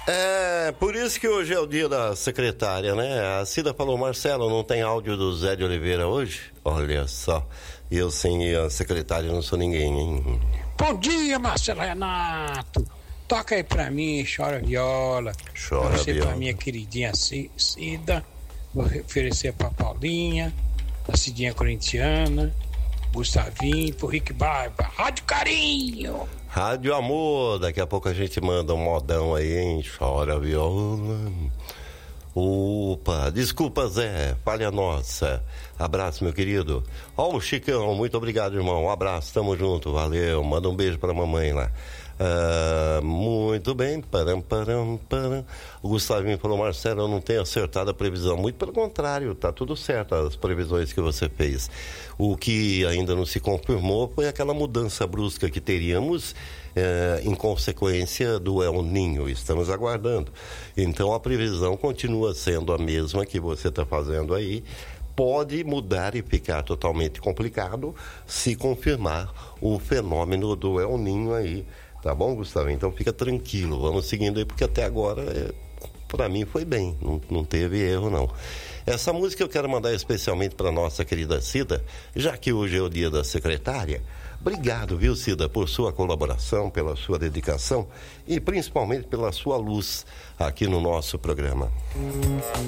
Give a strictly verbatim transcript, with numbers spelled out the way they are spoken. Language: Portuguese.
É, por isso que hoje é o dia da secretária, né? A Cida falou, Marcelo, não tem áudio do Zé de Oliveira hoje? Olha só, eu sem a secretária não sou ninguém, hein? Bom dia, Marcelo Renato. Toca aí pra mim, Chora Viola. Chora Vou oferecer Viola. pra minha queridinha Cida. Vou oferecer pra Paulinha, a Cidinha Corintiana, Gustavinho, pro Rick Barba. Rádio Carinho! Rádio Amor, daqui a pouco a gente manda um modão aí, hein? Chora Viola. Opa, desculpa, Zé, falha nossa. Abraço, meu querido. Ó, o Chicão, muito obrigado, irmão. Um abraço, tamo junto, valeu. Manda um beijo pra mamãe lá. Ah, muito bem, param, param, param. O Gustavinho falou, Marcelo, eu não tenho acertado a previsão. Muito pelo contrário, tá tudo certo as previsões que você fez. O que ainda não se confirmou foi aquela mudança brusca que teríamos eh, em consequência do El Ninho. Estamos aguardando. Então a previsão continua sendo a mesma que você está fazendo aí. Pode mudar e ficar totalmente complicado se confirmar o fenômeno do El Ninho aí. Tá bom, Gustavo? Então fica tranquilo, vamos seguindo aí, porque até agora, é, para mim, foi bem, não, não teve erro, não. Essa música eu quero mandar especialmente para nossa querida Cida, já que hoje é o dia da secretária. Obrigado, viu, Cida, por sua colaboração, pela sua dedicação e principalmente pela sua luz aqui no nosso programa.